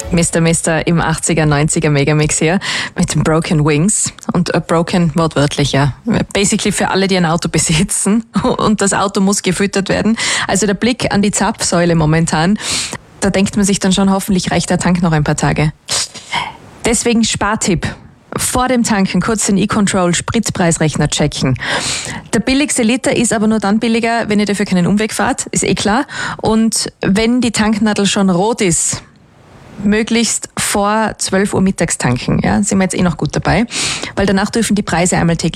Mr. im 80er, 90er Megamix hier mit den Broken Wings und broken wortwörtlich, ja. Basically für alle, die ein Auto besitzen und das Auto muss gefüttert werden. Also der Blick an die Zapfsäule momentan, da denkt man sich dann schon, hoffentlich reicht der Tank noch ein paar Tage. Deswegen Spartipp. Vor dem Tanken kurz den eControl Spritpreisrechner checken. Der billigste Liter ist aber nur dann billiger, wenn ihr dafür keinen Umweg fahrt, ist eh klar. Und wenn die Tanknadel schon rot ist, möglichst vor 12 Uhr mittags tanken. Ja, sind wir jetzt eh noch gut dabei, weil danach dürfen die Preise einmal täglich